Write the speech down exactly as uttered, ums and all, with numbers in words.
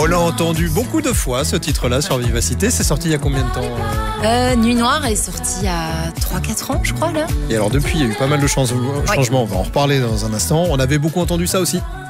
On l'a entendu beaucoup de fois, ce titre-là, sur Vivacité. C'est sorti il y a combien de temps euh euh, Nuit Noire est sorti il y a trois quatre ans, je crois, là. Et alors depuis, il y a eu pas mal de changements. Oui. On va en reparler dans un instant. On avait beaucoup entendu ça aussi.